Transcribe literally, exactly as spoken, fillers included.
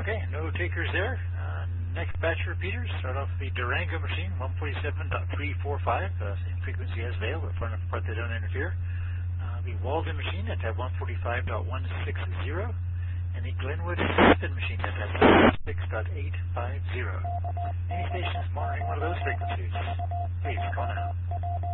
Okay, no takers there. Uh, next batch of repeaters start off the Durango machine, one forty-seven point three four five, uh, same frequency as Vail, but far enough apart they don't interfere. Uh, the Walden machine at one forty-five point one six zero, and the Glenwood Aspen machine at one six point eight five zero. Any stations monitoring one of those frequencies, please call now.